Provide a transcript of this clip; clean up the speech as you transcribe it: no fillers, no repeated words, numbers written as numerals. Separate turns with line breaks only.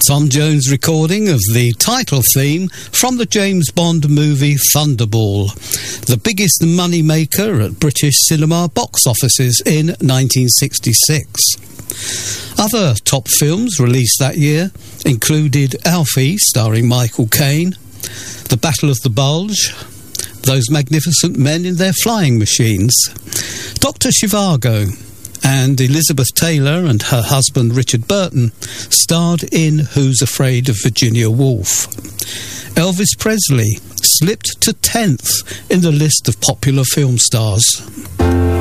Tom Jones recording of the title theme from the James Bond movie Thunderball, the biggest money maker at British cinema box offices in 1966. Other top films released that year included Alfie, starring Michael Caine, The Battle of the Bulge, Those Magnificent Men in Their Flying Machines, Dr. Zhivago, and Elizabeth Taylor and her husband Richard Burton starred in Who's Afraid of Virginia Woolf. Elvis Presley slipped to 10th in the list of popular film stars.